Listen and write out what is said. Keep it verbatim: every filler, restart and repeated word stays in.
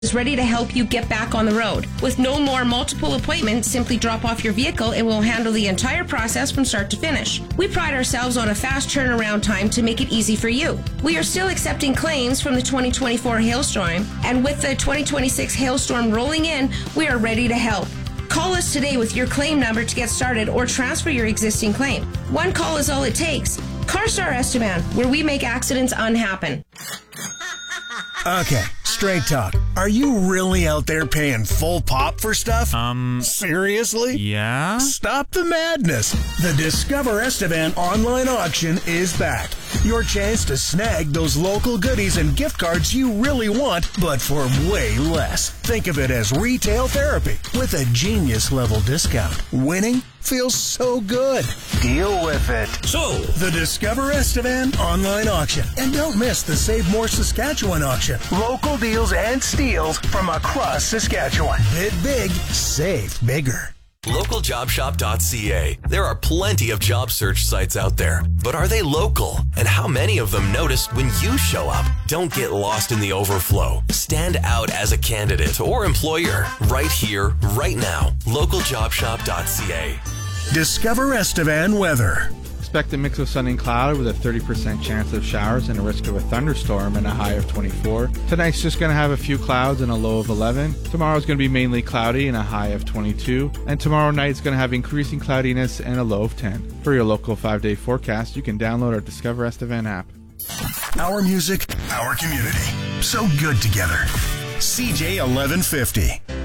is ready to help you get back on the road. With no more multiple appointments, simply drop off your vehicle and we'll handle the entire process from start to finish. We pride ourselves on a fast turnaround time to make it easy for you. We are still accepting claims from the twenty twenty-four hailstorm, and with the twenty twenty-six hailstorm rolling in, we are ready to help. Call us today with your claim number to get started or transfer your existing claim. One call is all it takes. CarStar Estevan, where we make accidents unhappen. Okay, straight talk. Are you really out there paying full pop for stuff? Um, Seriously? yeah? Stop the madness. The Discover Estevan online auction is back. Your chance to snag those local goodies and gift cards you really want, but for way less. Think of it as retail therapy with a genius level discount. Winning feels so good. Deal with it. So, The Discover Estevan online auction. And don't miss the Save More Saskatchewan auction. Local deals and steals from across Saskatchewan. Bid big, save bigger. local job shop dot c a. There are plenty of job search sites out there, but are they local? And how many of them notice when you show up? Don't get lost in the overflow. Stand out as a candidate or employer right here, right now. local job shop dot c a. Discover Estevan weather. Expect a mix of sun and cloud with a thirty percent chance of showers and a risk of a thunderstorm and a high of twenty-four. Tonight's just going to have a few clouds and a low of eleven. Tomorrow's going to be mainly cloudy and a high of twenty-two. And tomorrow night's going to have increasing cloudiness and a low of ten. For your local five-day forecast, you can download our Discover Estevan app. Our music, our community. So good together. C J eleven fifty.